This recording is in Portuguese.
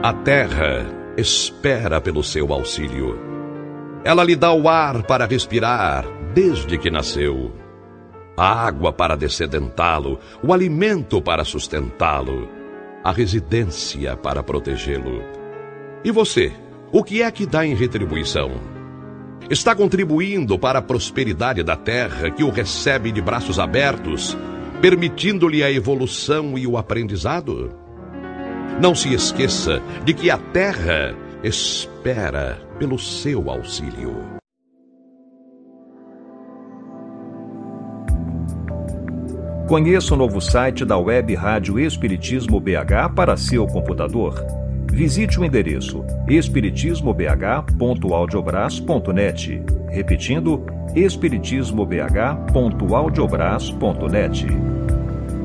A terra espera pelo seu auxílio. Ela lhe dá o ar para respirar desde que nasceu, a água para descedentá-lo, o alimento para sustentá-lo, a residência para protegê-lo. E você, o que é que dá em retribuição? Está contribuindo para a prosperidade da terra que o recebe de braços abertos, permitindo-lhe a evolução e o aprendizado? Não se esqueça de que a terra espera pelo seu auxílio. Conheça o novo site da Web Rádio Espiritismo BH para seu computador. Visite o endereço espiritismobh.audiobras.net. Repetindo, espiritismobh.audiobras.net.